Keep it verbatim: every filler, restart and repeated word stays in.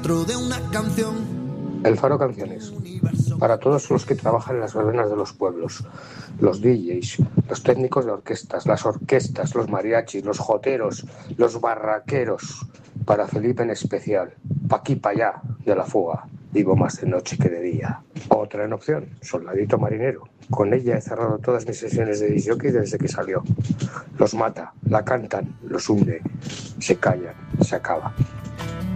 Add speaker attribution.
Speaker 1: dentro de una canción.
Speaker 2: El Faro Canciones, para todos los que trabajan en las verbenas de los pueblos, los D Js, los técnicos de orquestas, las orquestas, los mariachis, los joteros, los barraqueros, para Felipe en especial, pa' aquí, pa' allá, de la fuga, vivo más de noche que de día. Otra en opción, Soldadito Marinero, con ella he cerrado todas mis sesiones de disc jockey desde que salió. Los mata, la cantan, los hunde, se callan, se acaba.